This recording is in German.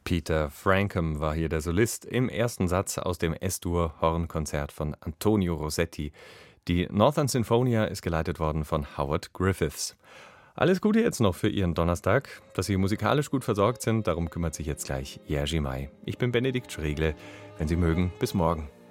Peter Frampton war hier der Solist im ersten Satz aus dem S-Dur-Hornkonzert von Antonio Rossetti. Die Northern Sinfonia ist geleitet worden von Howard Griffiths. Alles Gute jetzt noch für Ihren Donnerstag, dass Sie musikalisch gut versorgt sind. Darum kümmert sich jetzt gleich Jerzy May. Ich bin Benedikt Schregle. Wenn Sie mögen, bis morgen.